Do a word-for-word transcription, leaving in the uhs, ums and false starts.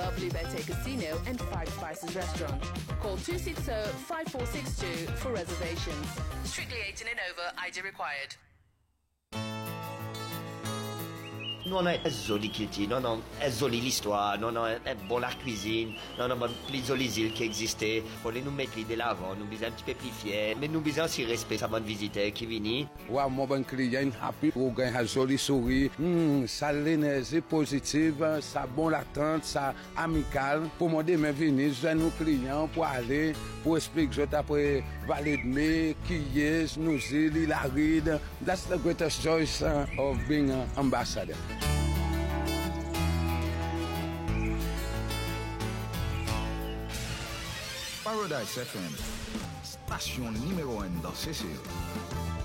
Club, Liberté Casino, and Five Spices Restaurant. Call two six zero, five four six two for reservations. Strictly eighteen and over, I D required. Non, non, è joli culture, non, non, è joli l'histoire, non, non, è bon la cuisine, non, non, plus joli îles qui existaient. On les nous mettre de l'avant, nous bisons un petit peu plus fiers, mais nous bisons aussi respect ça bonne visiter qui vient. Ouais, mon bon client happy pour gagner un joli sourire, hmm, ça l'énergie positive, ça bon l'attente, ça amical. Pour moi demain venir, je nos clients pour aller, pour expliquer je après Vallée de Mai, Kies, nos îles, la ride. That's the greatest choice uh, of being an ambassador. Paradise F M, station numéro un dans C C E.